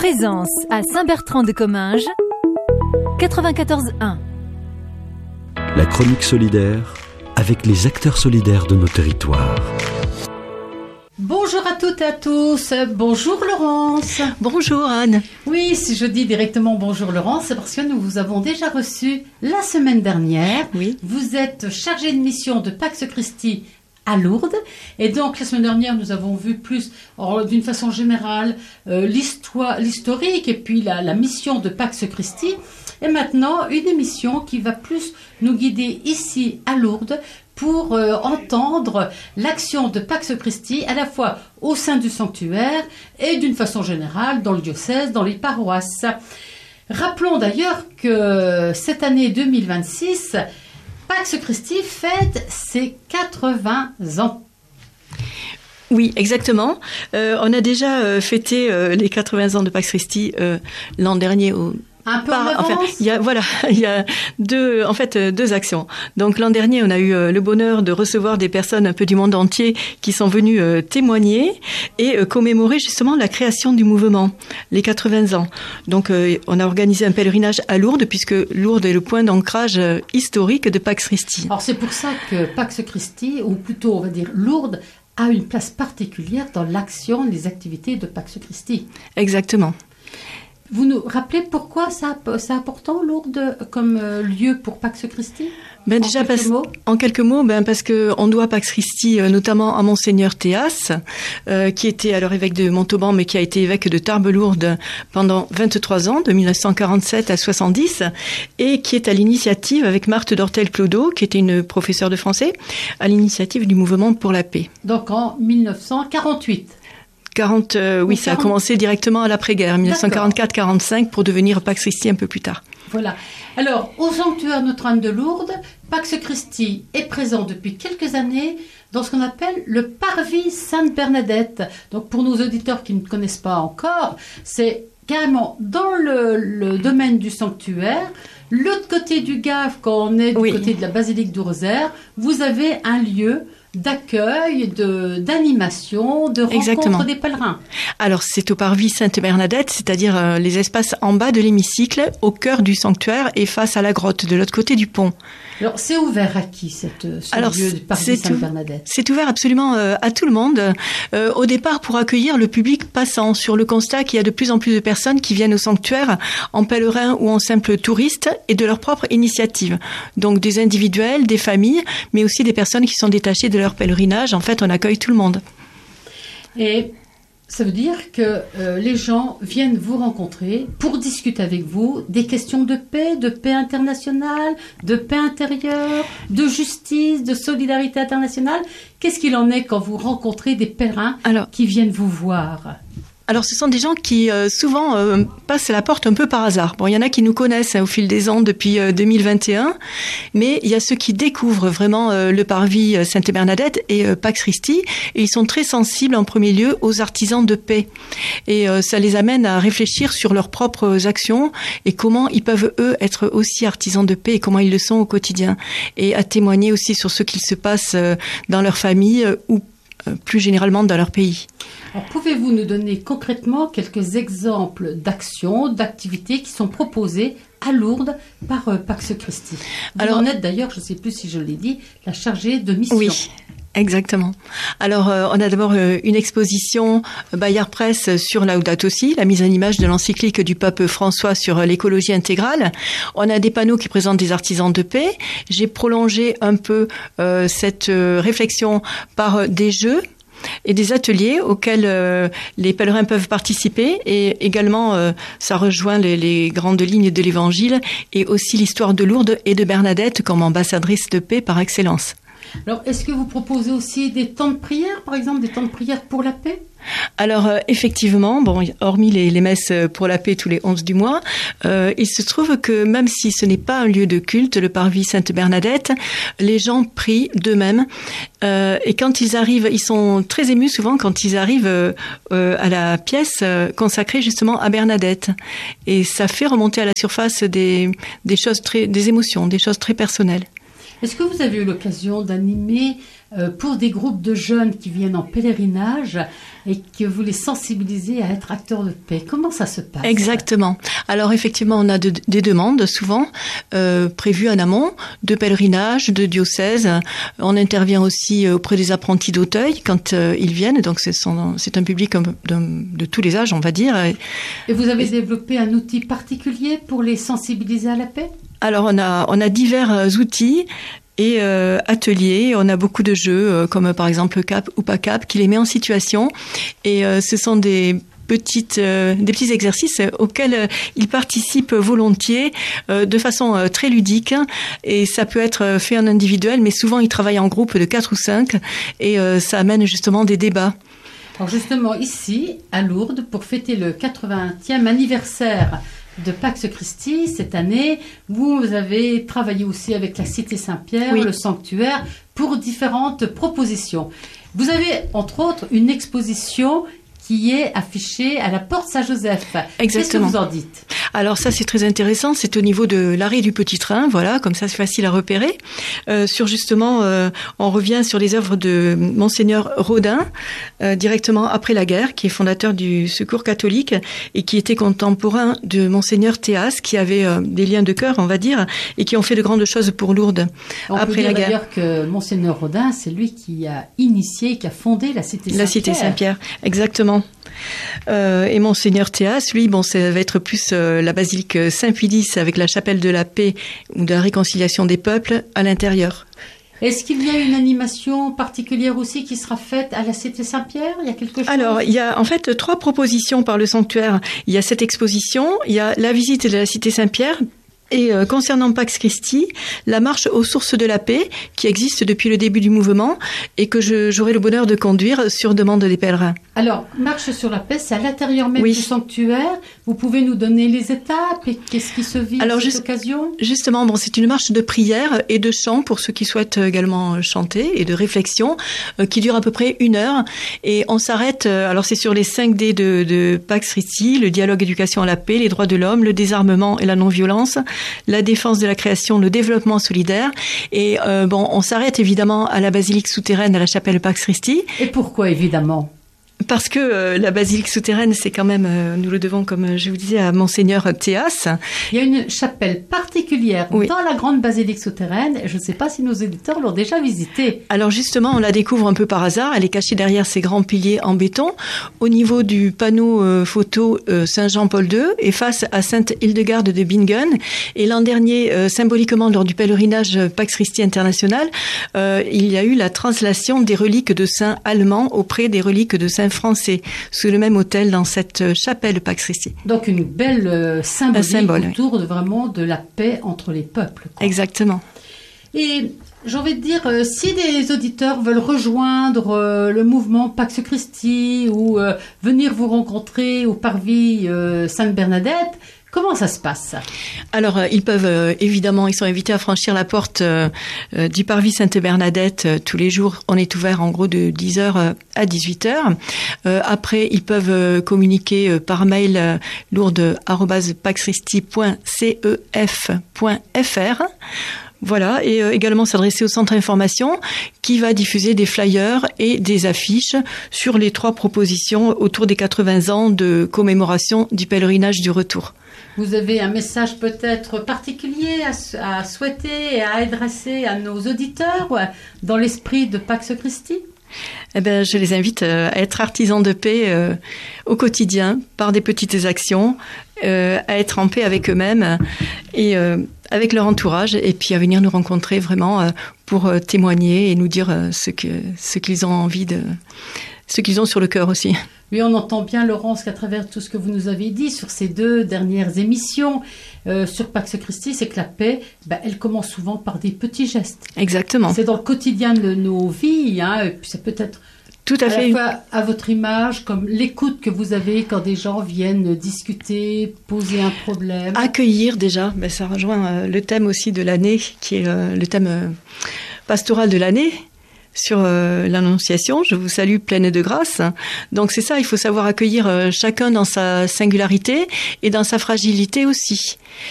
Présence à Saint-Bertrand-de-Comminges, 94.1. La chronique solidaire avec les acteurs solidaires de nos territoires. Bonjour à toutes et à tous. Bonjour Laurence. Bonjour Anne. Oui, si je dis directement bonjour Laurence, c'est parce que nous vous avons déjà reçu la semaine dernière. Oui. Vous êtes chargée de mission de Pax Christi à Lourdes. Et donc, la semaine dernière, nous avons vu plus, d'une façon générale, l'historique et puis la mission de Pax Christi. Et maintenant, une émission qui va plus nous guider ici à Lourdes pour entendre l'action de Pax Christi à la fois au sein du sanctuaire et d'une façon générale dans le diocèse, dans les paroisses. Rappelons d'ailleurs que cette année 2026, Pax Christi fête ses 80 ans. Oui, exactement. On a déjà fêté les 80 ans de Pax Christi l'an dernier Un peu en avance. Il y a deux actions. Donc l'an dernier, on a eu le bonheur de recevoir des personnes un peu du monde entier qui sont venues témoigner et commémorer justement la création du mouvement, les 80 ans. Donc on a organisé un pèlerinage à Lourdes puisque Lourdes est le point d'ancrage historique de Pax Christi. Alors c'est pour ça que Pax Christi, ou plutôt on va dire Lourdes, a une place particulière dans l'action, les activités de Pax Christi. Exactement. Vous nous rappelez pourquoi c'est important Lourdes comme lieu pour Pax Christi ? En quelques mots, parce que on doit Pax Christi notamment à Monseigneur Théas, qui était alors évêque de Montauban, mais qui a été évêque de Tarbes-Lourdes pendant 23 ans, de 1947 à 70, et qui est à l'initiative avec Marthe Dortel-Clodo, qui était une professeure de français, à l'initiative du mouvement pour la paix. Donc en 1948. Ça a commencé directement à l'après-guerre, 1944-45, pour devenir Pax Christi un peu plus tard. Voilà. Alors, au sanctuaire Notre-Dame de Lourdes, Pax Christi est présent depuis quelques années dans ce qu'on appelle le parvis Sainte-Bernadette. Donc, pour nos auditeurs qui ne connaissent pas encore, c'est carrément dans le domaine du sanctuaire. L'autre côté du Gave, quand on est du côté de la basilique du Rosaire, vous avez un lieu d'accueil, d'animation, de rencontre des pèlerins. Alors, c'est au parvis Sainte-Bernadette, c'est-à-dire les espaces en bas de l'hémicycle, au cœur du sanctuaire et face à la grotte, de l'autre côté du pont. Alors, c'est ouvert à qui, ce lieu de parvis Sainte-Bernadette ? C'est ouvert absolument à tout le monde. Au départ, pour accueillir le public passant, sur le constat qu'il y a de plus en plus de personnes qui viennent au sanctuaire en pèlerin ou en simple touriste et de leur propre initiative. Donc, des individuels, des familles, mais aussi des personnes qui sont détachées de leur pèlerinage. En fait, on accueille tout le monde. Et ça veut dire que les gens viennent vous rencontrer pour discuter avec vous des questions de paix internationale, de paix intérieure, de justice, de solidarité internationale. Qu'est-ce qu'il en est quand vous rencontrez des pèlerins qui viennent vous voir ? Alors, ce sont des gens qui, souvent, passent la porte un peu par hasard. Bon, il y en a qui nous connaissent au fil des ans depuis 2021, mais il y a ceux qui découvrent vraiment le parvis Sainte-Bernadette et Pax Christi, et ils sont très sensibles en premier lieu aux artisans de paix. Et ça les amène à réfléchir sur leurs propres actions et comment ils peuvent, eux, être aussi artisans de paix et comment ils le sont au quotidien. Et à témoigner aussi sur ce qu'il se passe dans leur famille ou plus généralement dans leur pays. Alors, pouvez-vous nous donner concrètement quelques exemples d'actions, d'activités qui sont proposées à Lourdes par Pax Christi ? Vous en êtes d'ailleurs, je ne sais plus si je l'ai dit, la chargée de mission. Oui. Exactement. Alors, on a d'abord une exposition Bayard Presse sur Laudato Si, la mise en image de l'encyclique du pape François sur l'écologie intégrale. On a des panneaux qui présentent des artisans de paix. J'ai prolongé un peu cette réflexion par des jeux et des ateliers auxquels les pèlerins peuvent participer, et également ça rejoint les grandes lignes de l'Évangile et aussi l'histoire de Lourdes et de Bernadette comme ambassadrice de paix par excellence. Alors, est-ce que vous proposez aussi des temps de prière, par exemple, des temps de prière pour la paix ? Alors, effectivement, hormis les messes pour la paix tous les 11 du mois, il se trouve que même si ce n'est pas un lieu de culte, le parvis Sainte-Bernadette, les gens prient d'eux-mêmes. Et quand ils arrivent, ils sont très émus souvent quand ils arrivent à la pièce consacrée justement à Bernadette. Et ça fait remonter à la surface des choses des émotions, des choses très personnelles. Est-ce que vous avez eu l'occasion d'animer pour des groupes de jeunes qui viennent en pèlerinage et que vous les sensibilisez à être acteurs de paix? Comment ça se passe? Exactement. Alors effectivement, on a des demandes souvent prévues en amont de pèlerinage, de diocèse. On intervient aussi auprès des apprentis d'Auteuil quand ils viennent. Donc c'est un public de tous les âges, on va dire. Et vous avez développé un outil particulier pour les sensibiliser à la paix? Alors on a divers outils et ateliers. On a beaucoup de jeux comme par exemple Cap ou pas Cap qui les met en situation, et ce sont des petits exercices auxquels ils participent volontiers de façon très ludique, et ça peut être fait en individuel, mais souvent ils travaillent en groupe de 4 ou 5 et ça amène justement des débats. Alors justement ici à Lourdes, pour fêter le 80e anniversaire de Pax Christi cette année, vous avez travaillé aussi avec la Cité Saint-Pierre, oui, le sanctuaire, pour différentes propositions. Vous avez entre autres une exposition qui est affichée à la porte Saint-Joseph. Exactement. Qu'est-ce que vous en dites? Alors ça, c'est très intéressant. C'est au niveau de l'arrêt du petit train, voilà, comme ça c'est facile à repérer. Sur justement, on revient sur les œuvres de Monseigneur Rodin, directement après la guerre, qui est fondateur du Secours catholique et qui était contemporain de Monseigneur Théas, qui avait des liens de cœur, on va dire, et qui ont fait de grandes choses pour Lourdes après la guerre. D'ailleurs que Monseigneur Rodin, c'est lui qui a initié, qui a fondé la Cité Saint-Pierre. La Cité Saint-Pierre, exactement. Et Monseigneur Théas, lui, ça va être plus la basilique Saint-Pilice avec la chapelle de la paix ou de la réconciliation des peuples à l'intérieur. Est-ce qu'il y a une animation particulière aussi qui sera faite à la Cité Saint-Pierre? Il y a quelque chose? Alors, il y a en fait 3 propositions par le sanctuaire. Il y a cette exposition, il y a la visite de la Cité Saint-Pierre. Et concernant Pax Christi, la marche aux sources de la paix, qui existe depuis le début du mouvement et que j'aurai le bonheur de conduire sur demande des pèlerins. Alors, marche sur la paix, c'est à l'intérieur même du sanctuaire. Vous pouvez nous donner les étapes et qu'est-ce qui se vit à cette occasion? Justement, c'est une marche de prière et de chant pour ceux qui souhaitent également chanter, et de réflexion qui dure à peu près 1 heure. Et on s'arrête, alors c'est sur les 5 D de Pax Christi, le dialogue éducation à la paix, les droits de l'homme, le désarmement et la non-violence, la défense de la création, le développement solidaire. Et on s'arrête évidemment à la basilique souterraine, à la chapelle Pax Christi. Et pourquoi évidemment? Parce que la basilique souterraine, c'est quand même, nous le devons, comme je vous disais, à Monseigneur Théas. Il y a une chapelle particulière dans la grande basilique souterraine. Je ne sais pas si nos éditeurs l'ont déjà visitée. Alors justement, on la découvre un peu par hasard. Elle est cachée derrière ces grands piliers en béton, au niveau du panneau photo Saint-Jean-Paul II et face à Sainte-Hildegarde de Bingen. Et l'an dernier, symboliquement, lors du pèlerinage Pax Christi International, il y a eu la translation des reliques de saints allemands auprès des reliques de saints français, sous le même autel dans cette chapelle Pax Christi. Donc une belle symbolique autour vraiment de la paix entre les peuples. Exactement. Et j'ai envie de dire, si des auditeurs veulent rejoindre le mouvement Pax Christi ou venir vous rencontrer au Parvis Sainte-Bernadette, comment ça se passe? Alors, ils peuvent, évidemment, ils sont invités à franchir la porte du Parvis Sainte-Bernadette tous les jours. On est ouvert en gros de 10h à 18h. Après, ils peuvent communiquer par mail lourdes@paxchristi.cef.fr. Voilà, et également s'adresser au centre information qui va diffuser des flyers et des affiches sur les 3 propositions autour des 80 ans de commémoration du pèlerinage du retour. Vous avez un message peut-être particulier à souhaiter et à adresser à nos auditeurs dans l'esprit de Pax Christi? Eh ben, je les invite à être artisans de paix au quotidien par des petites actions, à être en paix avec eux-mêmes et avec leur entourage, et puis à venir nous rencontrer vraiment pour témoigner et nous dire ce qu'ils ont envie ce qu'ils ont sur le cœur aussi. Oui, on entend bien, Laurence, qu'à travers tout ce que vous nous avez dit sur ces 2 dernières émissions sur Pax Christi, c'est que la paix, elle commence souvent par des petits gestes. Exactement. C'est dans le quotidien de nos vies, et puis c'est peut-être tout à fait. La fois à votre image, comme l'écoute que vous avez quand des gens viennent discuter, poser un problème. Accueillir déjà, ça rejoint le thème aussi de l'année, qui est le thème pastoral de l'année. Sur l'Annonciation, je vous salue pleine de grâce. Donc c'est ça, il faut savoir accueillir chacun dans sa singularité et dans sa fragilité aussi.